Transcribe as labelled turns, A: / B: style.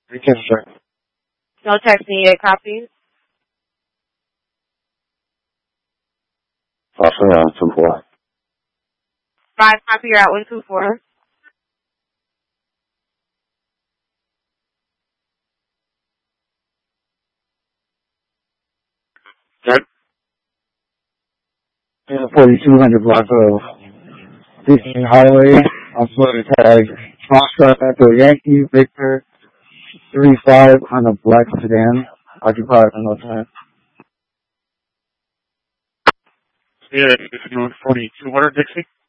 A: Yes, sir.
B: No text needed. Copy.
A: Also on 2-4.
B: 5, copy. You're at 124.
A: Sir? 4200 block of DC Highway. I'm supposed to tag Foxtrot Echo Yankee Victor 35 on a black sedan. Occupied on no time. Yeah, 4200 Dixie.